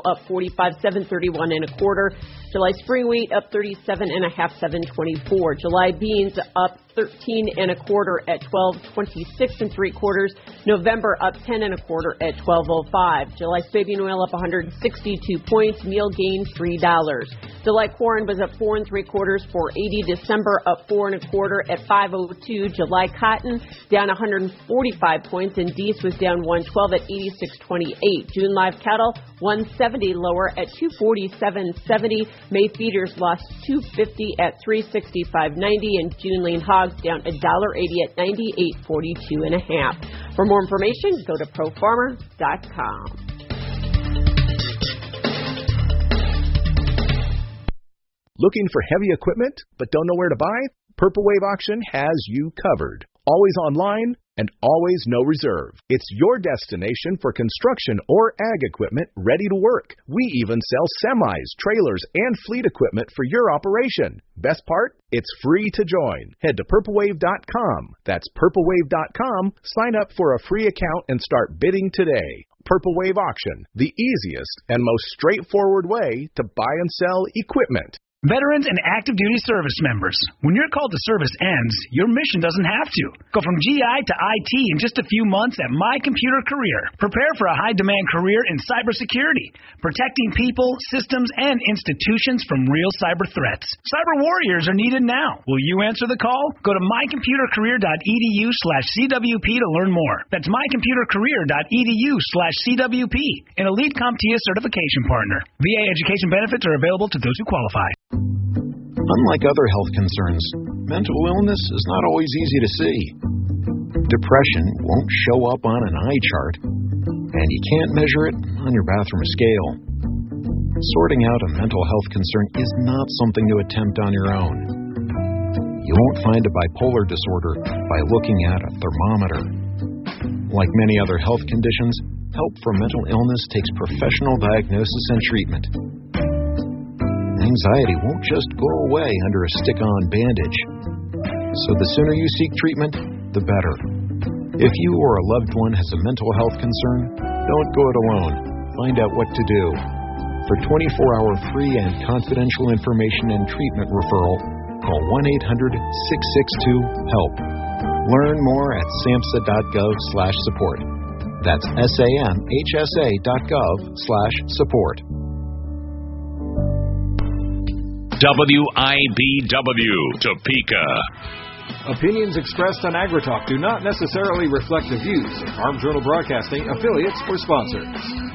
up 45, 731 and a quarter. July spring wheat up 37 and a half, 724. July beans up 13 and a quarter at 12.26 and three quarters. November up 10 and a quarter at 12.05. July soybean oil up 162 points. Meal gain $3. July corn was up 4 and three quarters, 4.80. December up 4 and a quarter at 5.02. July cotton down 145 points, and Deese was down 112 at 86.28. June live cattle 170 lower at 247.70. May feeders lost 250 at 365.90, and June lean hogs down $1.80 at 98.42 and a half. For more information, go to profarmer.com. Looking for heavy equipment but don't know where to buy? Purple Wave Auction has you covered. Always online and always no reserve. It's your destination for construction or ag equipment ready to work. We even sell semis, trailers, and fleet equipment for your operation. Best part? It's free to join. Head to purplewave.com. That's purplewave.com. Sign up for a free account and start bidding today. Purple Wave Auction, the easiest and most straightforward way to buy and sell equipment. Veterans and active duty service members, when your call to service ends, your mission doesn't have to. Go from GI to IT in just a few months at My Computer Career. Prepare for a high-demand career in cybersecurity, protecting people, systems, and institutions from real cyber threats. Cyber warriors are needed now. Will you answer the call? Go to mycomputercareer.edu/CWP to learn more. That's mycomputercareer.edu/CWP, an elite CompTIA certification partner. VA education benefits are available to those who qualify. Unlike other health concerns, mental illness is not always easy to see. Depression won't show up on an eye chart, and you can't measure it on your bathroom scale. Sorting out a mental health concern is not something to attempt on your own. You won't find a bipolar disorder by looking at a thermometer. Like many other health conditions, help for mental illness takes professional diagnosis and treatment. Anxiety won't just go away under a stick-on bandage. So the sooner you seek treatment, the better. If you or a loved one has a mental health concern, don't go it alone. Find out what to do. For 24-hour free and confidential information and treatment referral, call 1-800-662-HELP. Learn more at samhsa.gov/support. That's samhsa.gov/support. WIBW, Topeka. Opinions expressed on AgriTalk do not necessarily reflect the views of Farm Journal Broadcasting, affiliates, or sponsors.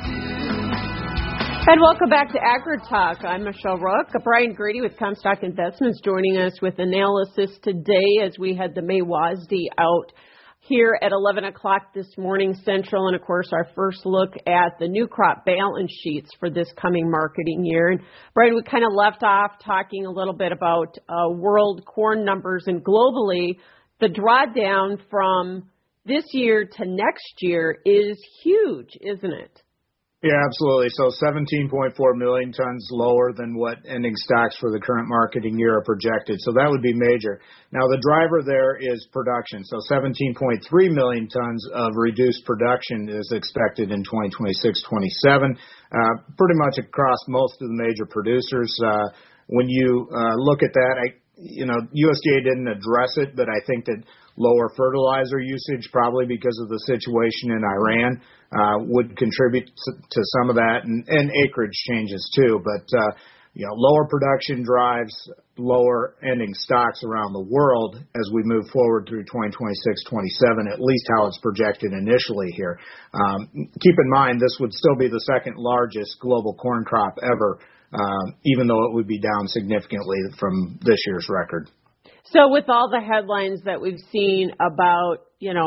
And welcome back to AgriTalk. I'm Michelle Rook. Brian Grady with Comstock Investments joining us with analysis today as we had the May WASDE out here at 11 o'clock this morning Central, and of course our first look at the new crop balance sheets for this coming marketing year. And Brian, we kind of left off talking a little bit about world corn numbers, and globally the drawdown from this year to next year is huge, isn't it? Yeah, absolutely. So 17.4 million tons lower than what ending stocks for the current marketing year are projected. So that would be major. Now, the driver there is production. So 17.3 million tons of reduced production is expected in 2026-27, pretty much across most of the major producers. When you look at that, USDA didn't address it, but I think that lower fertilizer usage, probably because of the situation in Iran, would contribute to some of that, and acreage changes too. But lower production drives lower ending stocks around the world as we move forward through 2026-27, at least how it's projected initially here. Keep in mind, this would still be the second largest global corn crop ever, even though it would be down significantly from this year's record. So with all the headlines that we've seen about,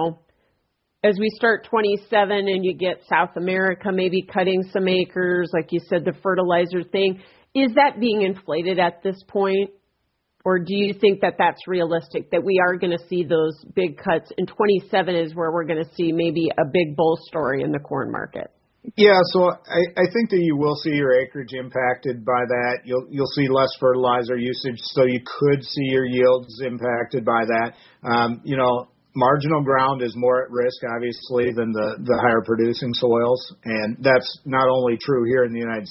as we start 27 and you get South America maybe cutting some acres, like you said, the fertilizer thing, is that being inflated at this point? Or do you think that that's realistic, that we are going to see those big cuts, and 27 is where we're going to see maybe a big bull story in the corn market? Yeah, so I think that you will see your acreage impacted by that. You'll see less fertilizer usage, so you could see your yields impacted by that. Marginal ground is more at risk, obviously, than the higher producing soils, and that's not only true here in the United